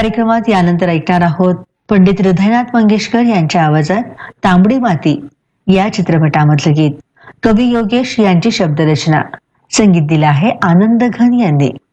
कार्यक्रमात यानंतर ऐकणार आहोत पंडित हृदयनाथ मंगेशकर यांच्या आवाजात तांबडी माती या चित्रपटामधलं गीत. कवी योगेश यांची शब्दरचना, संगीत दिलं आहे आनंद घन यांनी.